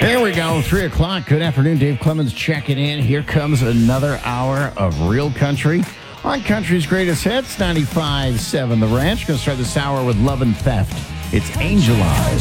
Here we go, 3 o'clock. Good afternoon, Dave Clemens checking in. Here comes another hour of real country on Country's Greatest Hits, 95.7 The Ranch. Going to start this hour with Love and Theft. It's Angel Eyes.